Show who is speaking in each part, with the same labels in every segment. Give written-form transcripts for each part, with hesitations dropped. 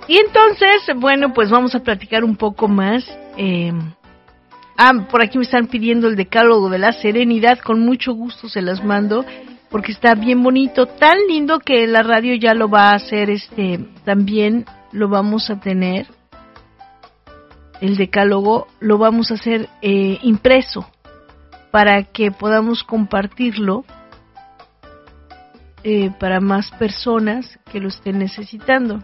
Speaker 1: Y entonces, bueno, pues vamos a platicar un poco más. Por aquí me están pidiendo el decálogo de la serenidad, con mucho gusto se las mando, porque está bien bonito, tan lindo que la radio ya lo va a hacer, también lo vamos a tener, el decálogo lo vamos a hacer impreso, para que podamos compartirlo para más personas que lo estén necesitando.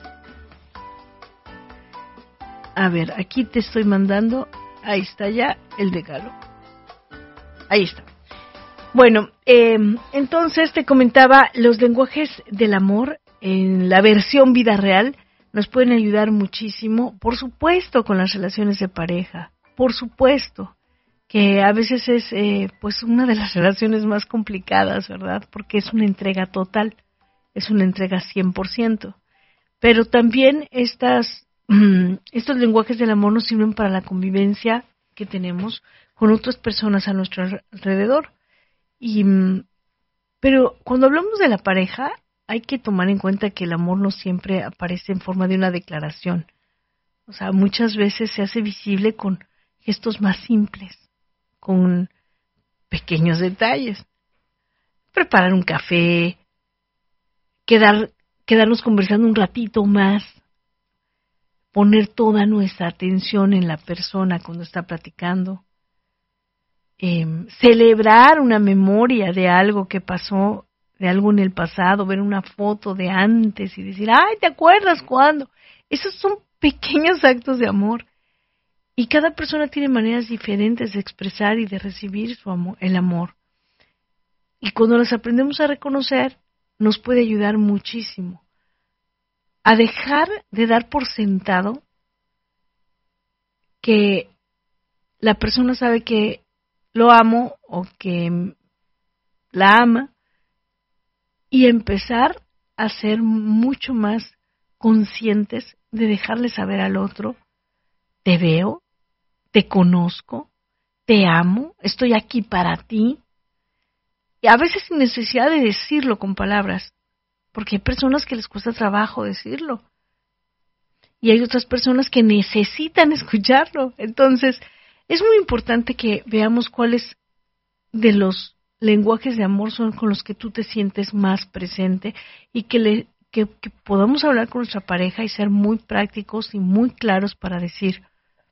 Speaker 1: A ver, aquí te estoy mandando, ahí está ya el decálogo. Ahí está. Bueno, entonces te comentaba, los lenguajes del amor en la versión vida real nos pueden ayudar muchísimo, por supuesto, con las relaciones de pareja, por supuesto, que a veces es pues una de las relaciones más complicadas, ¿verdad? Porque es una entrega total, es una entrega 100%. Pero también estos lenguajes del amor nos sirven para la convivencia que tenemos con otras personas a nuestro alrededor. Pero cuando hablamos de la pareja, hay que tomar en cuenta que el amor no siempre aparece en forma de una declaración. O sea, muchas veces se hace visible con gestos más simples, con pequeños detalles. Preparar un café, quedarnos conversando un ratito más, poner toda nuestra atención en la persona cuando está platicando, celebrar una memoria de algo que pasó, de algo en el pasado, ver una foto de antes y decir, ¡ay, ¿te acuerdas cuándo? Esos son pequeños actos de amor. Y cada persona tiene maneras diferentes de expresar y de recibir su amor, el amor. Y cuando las aprendemos a reconocer, nos puede ayudar muchísimo a dejar de dar por sentado que la persona sabe que lo amo o que la ama, y empezar a ser mucho más conscientes de dejarle saber al otro, te veo, te conozco, te amo, estoy aquí para ti. Y a veces sin necesidad de decirlo con palabras, porque hay personas que les cuesta trabajo decirlo. Y hay otras personas que necesitan escucharlo. Entonces, es muy importante que veamos cuáles de los lenguajes de amor son con los que tú te sientes más presente y que podamos hablar con nuestra pareja y ser muy prácticos y muy claros para decir,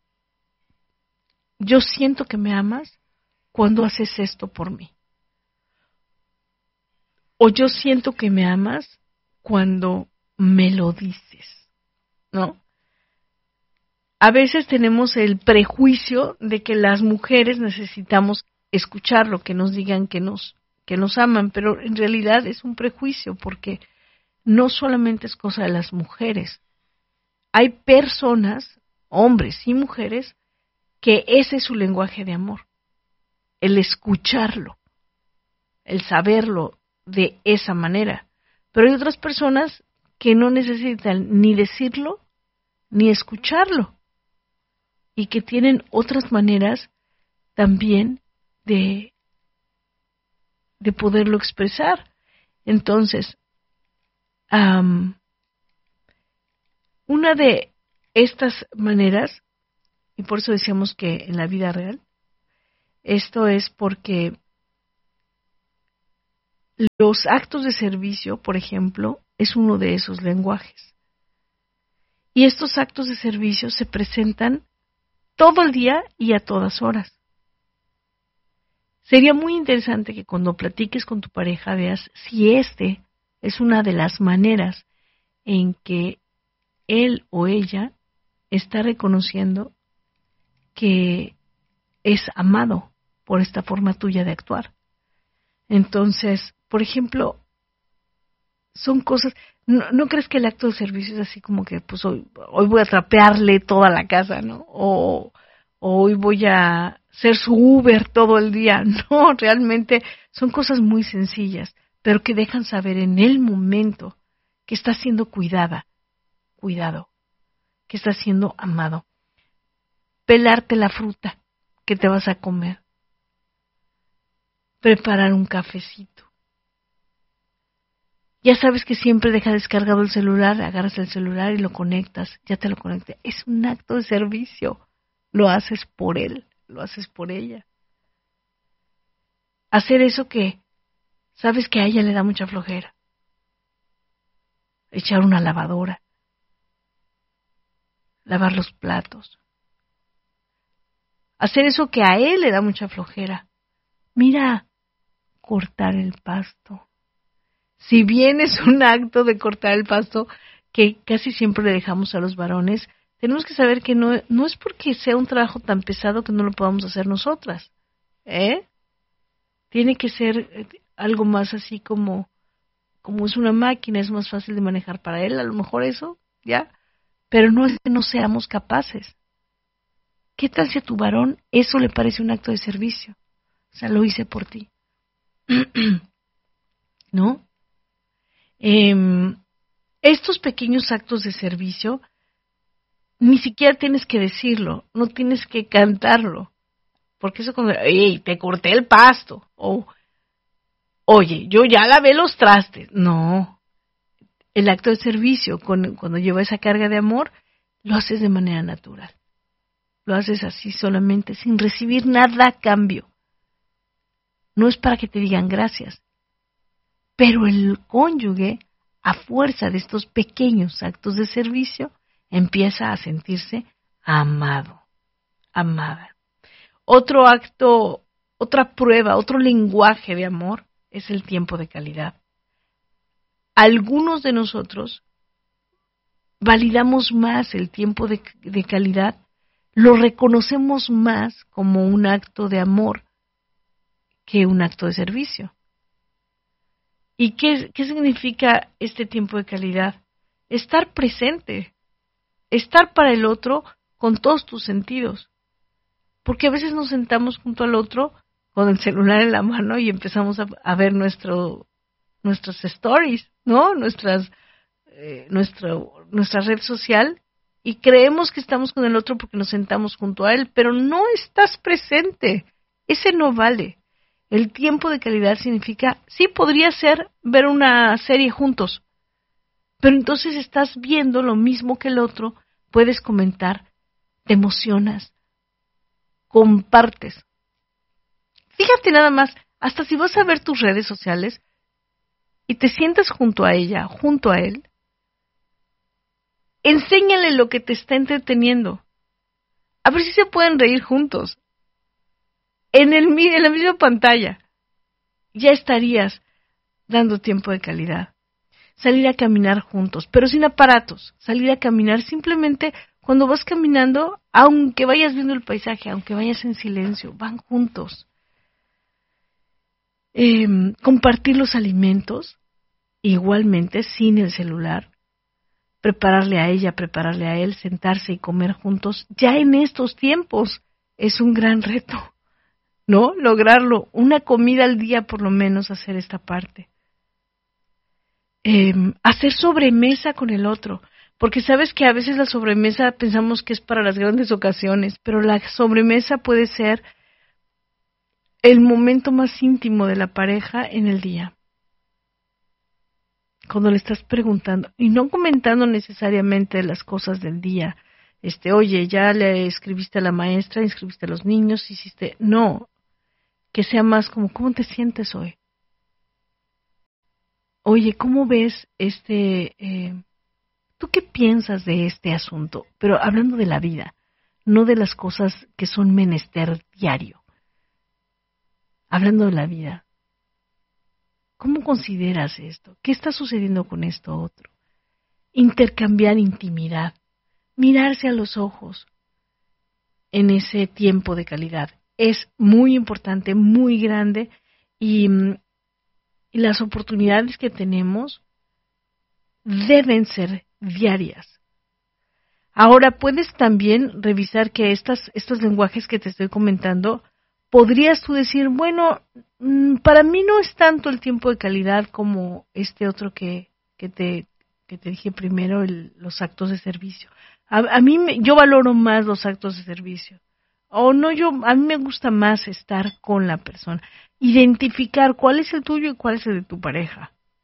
Speaker 1: yo siento que me amas cuando haces esto por mí. O yo siento que me amas cuando me lo dices, ¿no? A veces tenemos el prejuicio de que las mujeres necesitamos escuchar lo que nos digan que nos aman, pero en realidad es un prejuicio, porque no solamente es cosa de las mujeres. Hay personas, hombres y mujeres, que ese es su lenguaje de amor, el escucharlo, el saberlo de esa manera. Pero hay otras personas que no necesitan ni decirlo ni escucharlo, y que tienen otras maneras también de poderlo expresar. Entonces, una de estas maneras, y por eso decíamos que en la vida real, esto es porque los actos de servicio, por ejemplo, es uno de esos lenguajes. Y estos actos de servicio se presentan todo el día y a todas horas. Sería muy interesante que cuando platiques con tu pareja veas si es una de las maneras en que él o ella está reconociendo que es amado por esta forma tuya de actuar. Entonces, por ejemplo, son cosas, no crees que el acto de servicio es así como que pues hoy voy a trapearle toda la casa, ¿no? O hoy voy a ser su Uber todo el día. No, realmente son cosas muy sencillas, pero que dejan saber en el momento que está siendo cuidado, que está siendo amado. Pelarte la fruta que te vas a comer, preparar un cafecito, Ya sabes que siempre deja descargado el celular, agarras el celular y lo conectas, ya te lo conecté. Es un acto de servicio. Lo haces por él, lo haces por ella. Hacer eso que sabes que a ella le da mucha flojera. Echar una lavadora, lavar los platos. Hacer eso que a él le da mucha flojera. Mira, cortar el pasto. Si bien es un acto de cortar el pasto que casi siempre le dejamos a los varones, tenemos que saber que no es porque sea un trabajo tan pesado que no lo podamos hacer nosotras. Tiene que ser algo más así como es una máquina, es más fácil de manejar para él, a lo mejor eso, ¿ya? Pero no es que no seamos capaces. ¿Qué tal si a tu varón eso le parece un acto de servicio? O sea, lo hice por ti. ¿No? Estos pequeños actos de servicio ni siquiera tienes que decirlo, no tienes que cantarlo, porque eso como, ¡ey, te corté el pasto! O, oye, yo ya lavé los trastes. No, el acto de servicio, cuando lleva esa carga de amor, lo haces de manera natural. Lo haces así solamente, sin recibir nada a cambio. No es para que te digan gracias. Pero el cónyuge, a fuerza de estos pequeños actos de servicio, empieza a sentirse amado, amada. Otro acto, otra prueba, otro lenguaje de amor es el tiempo de calidad. Algunos de nosotros validamos más el tiempo de calidad, lo reconocemos más como un acto de amor que un acto de servicio. ¿Y qué significa este tiempo de calidad? Estar presente, estar para el otro con todos tus sentidos. Porque a veces nos sentamos junto al otro con el celular en la mano y empezamos a ver nuestras stories, ¿no? Nuestra red social, y creemos que estamos con el otro porque nos sentamos junto a él, pero no estás presente. Ese no vale. El tiempo de calidad significa, sí, podría ser ver una serie juntos, pero entonces estás viendo lo mismo que el otro, puedes comentar, te emocionas, compartes. Fíjate nada más, hasta si vas a ver tus redes sociales y te sientas junto a ella, junto a él, enséñale lo que te está entreteniendo. A ver si se pueden reír juntos. En la misma pantalla. Ya estarías dando tiempo de calidad. Salir a caminar juntos, pero sin aparatos. Salir a caminar simplemente cuando vas caminando, aunque vayas viendo el paisaje, aunque vayas en silencio, van juntos. Compartir los alimentos, igualmente sin el celular. Prepararle a ella, prepararle a él, sentarse y comer juntos. Ya en estos tiempos es un gran reto, ¿no? Lograrlo, una comida al día por lo menos, hacer esta parte. Hacer sobremesa con el otro, porque sabes que a veces la sobremesa pensamos que es para las grandes ocasiones, pero la sobremesa puede ser el momento más íntimo de la pareja en el día. Cuando le estás preguntando, y no comentando necesariamente las cosas del día, oye, ya le escribiste a la maestra, inscribiste a los niños, hiciste, no, que sea más como, ¿cómo te sientes hoy? Oye, ¿cómo ves tú qué piensas de este asunto? Pero hablando de la vida, no de las cosas que son menester diario. Hablando de la vida. ¿Cómo consideras esto? ¿Qué está sucediendo con esto otro? Intercambiar intimidad, mirarse a los ojos en ese tiempo de calidad. Es muy importante, muy grande, y las oportunidades que tenemos deben ser diarias. Ahora puedes también revisar que estos lenguajes que te estoy comentando, podrías tú decir, bueno, para mí no es tanto el tiempo de calidad como este otro que te dije primero, los actos de servicio. Yo valoro más los actos de servicio. O no, a mí me gusta más estar con la persona. Identificar cuál es el tuyo y cuál es el de tu pareja.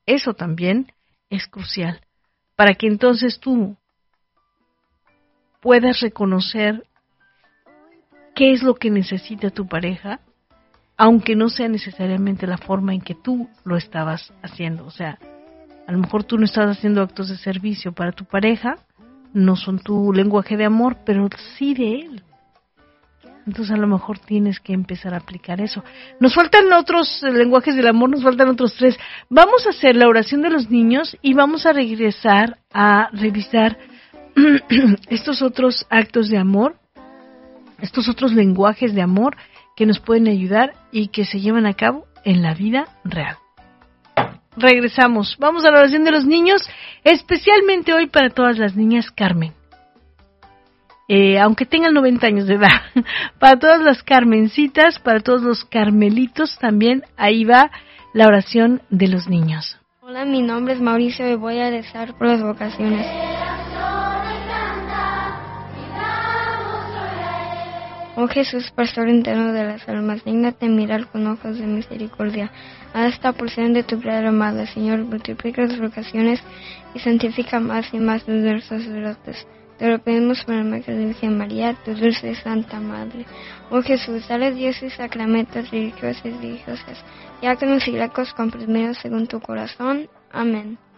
Speaker 1: Eso también es crucial, para que entonces tú puedas reconocer qué es lo que necesita tu pareja, aunque no sea necesariamente la forma en que tú lo estabas haciendo. O sea, a lo mejor tú no estás haciendo actos de servicio para tu pareja, no son tu lenguaje de amor, pero sí de él. Entonces a lo mejor tienes que empezar a aplicar eso. Nos faltan otros lenguajes del amor, nos faltan otros 3. Vamos a hacer la oración de los niños y vamos a regresar a revisar estos otros actos de amor, estos otros lenguajes de amor que nos pueden ayudar y que se llevan a cabo en la vida real. Regresamos. Vamos a la oración de los niños, especialmente hoy para todas las niñas Carmen. Aunque tengan 90 años de edad, para todas las Carmencitas, para todos los Carmelitos también, ahí va la oración de los niños.
Speaker 2: Hola, mi nombre es Mauricio y voy a rezar por las vocaciones. Oh Jesús, pastor eterno de las almas, dígnate mirar con ojos de misericordia a esta porción de tu creador amada. Señor, multiplica las vocaciones y santifica más y más tus dulces sacerdotes. Te lo pedimos por el nombre de la Virgen María, tu dulce Santa Madre. Oh Jesús, dale Dios y sacramentos religiosos y religiosas, ya que los con comprendidos según tu corazón. Amén.